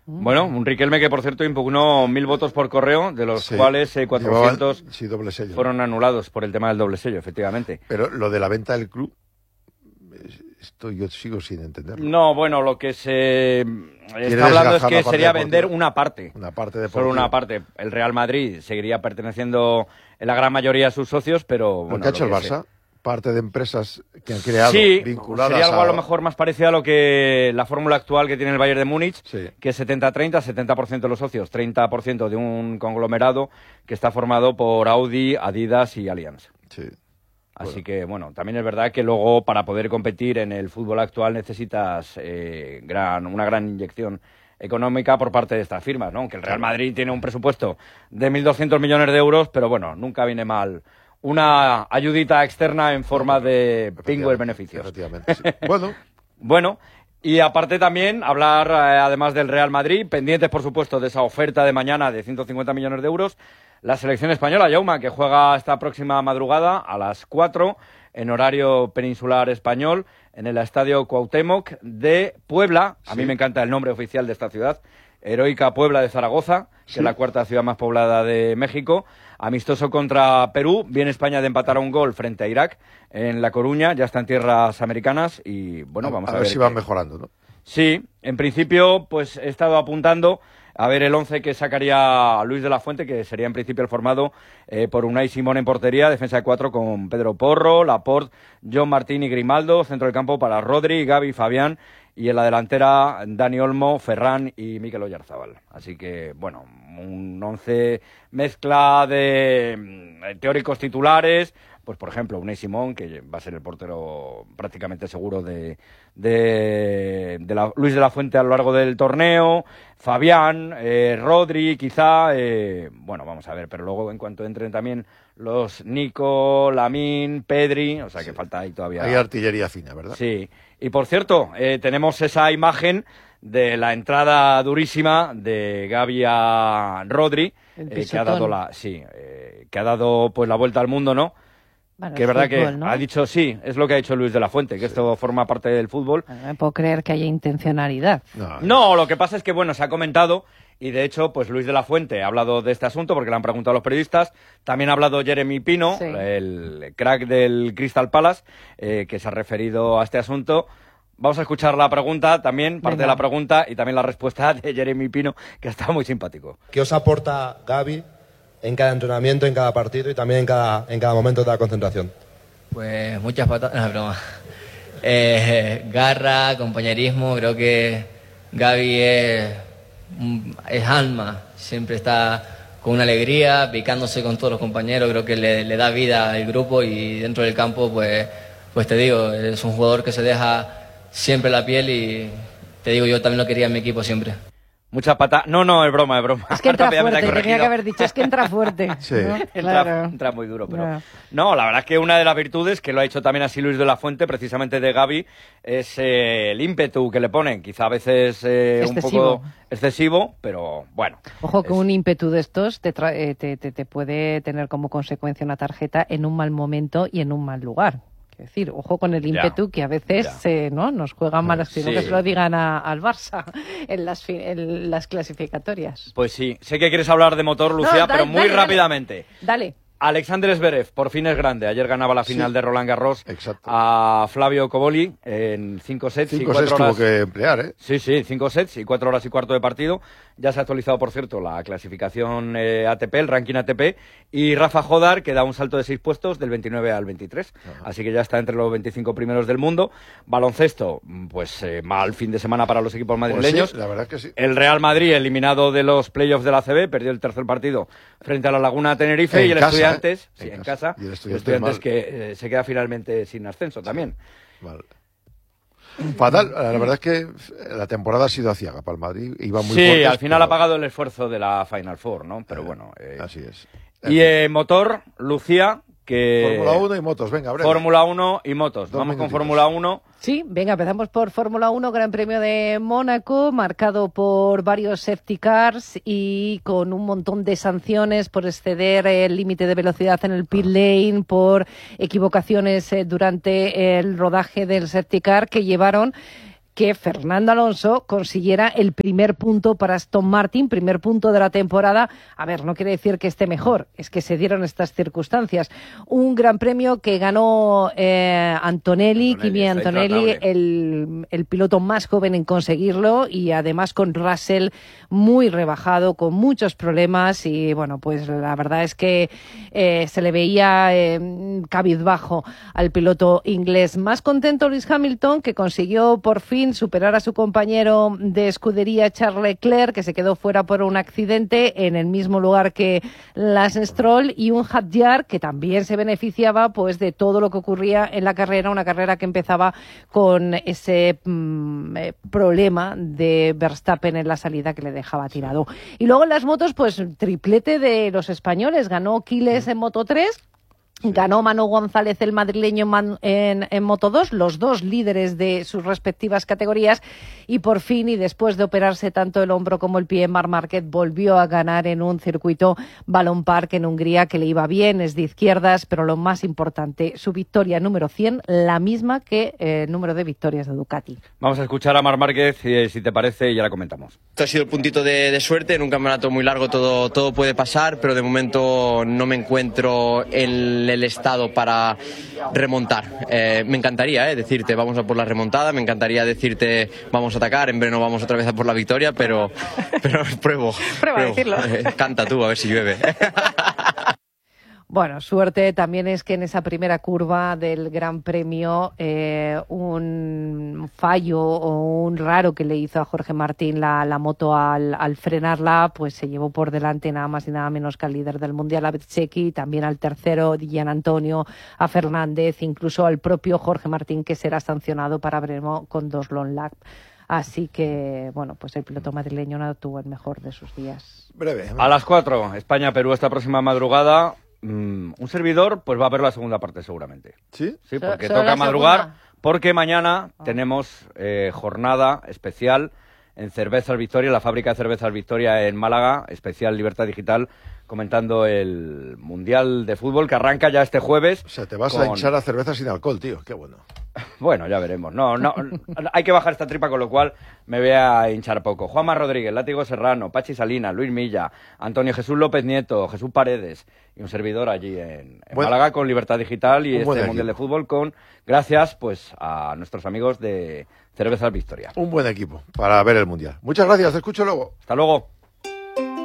Bueno, un Riquelme que, por cierto, impugnó 1.000 votos por correo, de los cuales 400 doble sello, fueron anulados por el tema del doble sello, efectivamente. Pero lo de la venta del club, esto yo sigo sin entenderlo. No, bueno, lo que se está hablando es que sería vender una parte. Una parte de solo una parte. El Real Madrid seguiría perteneciendo en la gran mayoría a sus socios, pero bueno. ¿Lo que ha hecho el Barça? Parte de empresas que han creado vinculadas sería algo a lo mejor más parecido a lo que la fórmula actual que tiene el Bayern de Múnich, que es 70-30, 70% de los socios, 30% de un conglomerado que está formado por Audi, Adidas y Allianz. Sí. Así que, bueno, también es verdad que luego para poder competir en el fútbol actual necesitas una gran inyección económica por parte de estas firmas, ¿no? Aunque el Real Madrid tiene un presupuesto de 1.200 millones de euros, pero bueno, nunca viene mal una ayudita externa en forma de pingües beneficios. Efectivamente, sí. Bueno, y aparte también hablar, además del Real Madrid, pendientes, por supuesto, de esa oferta de mañana de 150 millones de euros, la selección española, Jaume, que juega esta próxima madrugada a las 4 en horario peninsular español en el Estadio Cuauhtémoc de Puebla. A mí me encanta el nombre oficial de esta ciudad, Heroica Puebla de Zaragoza, que es la cuarta ciudad más poblada de México. Amistoso contra Perú, viene España de empatar a un gol frente a Irak en La Coruña, ya está en tierras americanas y bueno, vamos a ver si van mejorando, ¿no? Sí, en principio pues he estado apuntando a ver el 11 que sacaría Luis de la Fuente, que sería en principio el formado por Unai Simón en portería, defensa de 4 con Pedro Porro, Laporte, John Martín y Grimaldo, centro del campo para Rodri, Gavi, Fabián, y en la delantera Dani Olmo, Ferran y Mikel Oyarzabal. Así que, bueno, un 11 mezcla de teóricos titulares, pues por ejemplo Unai Simón, que va a ser el portero prácticamente seguro de Luis de la Fuente a lo largo del torneo, Fabián, Rodri quizá, bueno, vamos a ver, pero luego en cuanto entren también los Nico, Lamine, Pedri, o sea que falta ahí todavía. Hay artillería fina, ¿verdad? Sí, y por cierto, tenemos esa imagen de la entrada durísima de Gavi a Rodri, que ha dado que ha dado pues la vuelta al mundo, ¿no? Bueno, que es verdad fútbol, que ¿no? ha dicho es lo que ha dicho Luis de la Fuente, que esto forma parte del fútbol. No me puedo creer que haya intencionalidad. No, lo que pasa es que, bueno, se ha comentado, y de hecho, pues Luis de la Fuente ha hablado de este asunto porque le han preguntado a los periodistas. También ha hablado Jeremy Pino, el crack del Crystal Palace, que se ha referido a este asunto. Vamos a escuchar la pregunta también, parte de la pregunta, y también la respuesta de Jeremy Pino, que está muy simpático. ¿Qué os aporta Gavi en cada entrenamiento, en cada partido y también en cada momento de la concentración? Pues muchas patadas, no, broma. Garra, compañerismo, creo que Gavi es alma, siempre está con una alegría, picándose con todos los compañeros, creo que le da vida al grupo y dentro del campo, pues te digo, es un jugador que se deja siempre la piel y te digo, yo también lo quería en mi equipo siempre. Mucha pata. No, es broma, es broma. Es que entra fuerte, tenía que haber dicho, es que entra fuerte. Sí. ¿No? Entra muy duro, pero... No, la verdad es que una de las virtudes, que lo ha hecho también así Luis de la Fuente, precisamente de Gavi, es el ímpetu que le ponen. Quizá a veces un poco excesivo, pero bueno. Ojo que un ímpetu de estos te puede tener como consecuencia una tarjeta en un mal momento y en un mal lugar. Es decir, ojo con el ímpetu que a veces ¿no? nos juegan malas, que se lo digan al Barça en las clasificatorias. Pues sí, sé que quieres hablar de motor, Lucía, pero muy rápidamente. Dale. Alexander Zverev, por fin es grande. Ayer ganaba la final de Roland Garros a Flavio Cobolli en 5 sets. 5 sets tuvo que emplear, ¿eh? Sí, 5 sets y 4 horas y cuarto de partido. Ya se ha actualizado, por cierto, la clasificación ATP, el ranking ATP. Y Rafa Jodar, que da un salto de 6 puestos del 29 al 23. Así que ya está entre los 25 primeros del mundo. Baloncesto, pues mal fin de semana para los equipos madrileños. Pues sí, la verdad que sí. El Real Madrid, eliminado de los playoffs de la ACB, perdió el tercer partido frente a la Laguna Tenerife. Y el Estudiantes, en casa, y el Estudiantes que se queda finalmente sin ascenso también. Vale. Fatal, la verdad es que la temporada ha sido aciaga para el Madrid. Iba muy fuertes, al final ha pagado el esfuerzo de la Final Four, ¿no? Pero bueno. Así es. Y motor, Lucía, que... Fórmula 1 y motos, venga, breve. Fórmula 1 y motos. Vamos con Fórmula 1. Sí, venga, empezamos por Fórmula 1, Gran Premio de Mónaco, marcado por varios safety cars y con un montón de sanciones por exceder el límite de velocidad en el pit lane, por equivocaciones durante el rodaje del safety car que llevaron que Fernando Alonso consiguiera el primer punto para Aston Martin, primer punto de la temporada. A ver, no quiere decir que esté mejor, es que se dieron estas circunstancias. Un gran premio que ganó Kimi Antonelli, el piloto más joven en conseguirlo, y además con Russell muy rebajado, con muchos problemas, y bueno, pues la verdad es que se le veía cabizbajo al piloto inglés. Más contento Lewis Hamilton, que consiguió por fin superar a su compañero de escudería Charles Leclerc, que se quedó fuera por un accidente en el mismo lugar que Lance Stroll, y un Hadjar que también se beneficiaba pues de todo lo que ocurría en la carrera, una carrera que empezaba con ese problema de Verstappen en la salida que le dejaba tirado. Y luego en las motos, pues triplete de los españoles. Ganó Quiles en Moto 3. Ganó Manu González, el madrileño, en Moto 2, los dos líderes de sus respectivas categorías, y por fin, y después de operarse tanto el hombro como el pie, Marc Márquez volvió a ganar en un circuito Ballon Park en Hungría, que le iba bien, es de izquierdas, pero lo más importante, su victoria número 100, la misma que el número de victorias de Ducati. Vamos a escuchar a Marc Márquez, si te parece, y ya la comentamos. Esto ha sido el puntito de suerte, en un campeonato muy largo todo puede pasar, pero de momento no me encuentro en el estado para remontar. Me encantaría decirte vamos a por la remontada, me encantaría decirte vamos a atacar, en verano vamos otra vez a por la victoria, pero pruebo. Prueba a decirlo. Canta tú, a ver si llueve. Bueno, suerte también es que en esa primera curva del Gran Premio un fallo o un raro que le hizo a Jorge Martín la moto al frenarla, pues se llevó por delante nada más y nada menos que al líder del Mundial, a Bezzecchi, también al tercero, Gian Antonio, a Fernández, incluso al propio Jorge Martín, que será sancionado para Bremo con 2 long lap. Así que, bueno, pues el piloto madrileño no tuvo el mejor de sus días. Breve. A las 4, España-Perú esta próxima madrugada. Un servidor pues va a ver la segunda parte seguramente. ¿Sí? Sí, porque ¿Solo toca la madrugar, segunda? porque mañana tenemos jornada especial en Cervezas Victoria, la fábrica de Cervezas Victoria en Málaga, especial Libertad Digital, comentando el Mundial de Fútbol que arranca ya este jueves. O sea, te vas a hinchar a cerveza sin alcohol, tío. Qué bueno. Bueno, ya veremos. No, hay que bajar esta tripa, con lo cual me voy a hinchar poco. Juanma Rodríguez, Látigo Serrano, Pachi Salinas, Luis Milla, Antonio Jesús López Nieto, Jesús Paredes y un servidor allí en Málaga con Libertad Digital y este Mundial de Fútbol gracias pues a nuestros amigos de Cervezas Victoria. Un buen equipo para ver el Mundial. Muchas gracias, te escucho luego. Hasta luego.